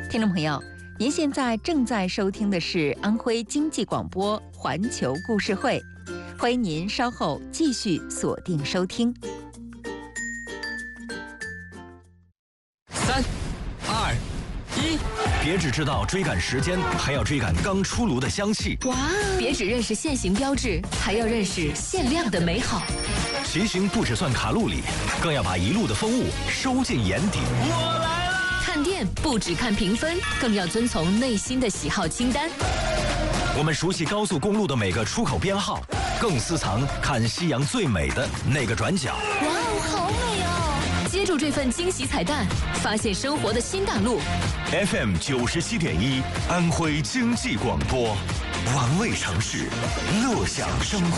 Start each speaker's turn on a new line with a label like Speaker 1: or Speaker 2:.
Speaker 1: 听众朋友，您现在正在收听的是安徽经济广播环球故事会，欢迎您稍后继续锁定收听。
Speaker 2: 3、2、1，别只知道追赶时间，还要追赶刚出炉的香气。
Speaker 3: 哇！别只认识现行标志，还要认识限量的美好。
Speaker 2: 骑行不只算卡路里，更要把一路的风物收进眼底。我来了！
Speaker 3: 看店不只看评分，更要遵从内心的喜好清单。
Speaker 2: 我们熟悉高速公路的每个出口编号，更私藏看夕阳最美的那个转角。
Speaker 3: 哇哦，好美哦！接住这份惊喜彩蛋，发现生活的新大陆。
Speaker 4: FM 97.1，安徽经济广播，玩味城市，乐享生活。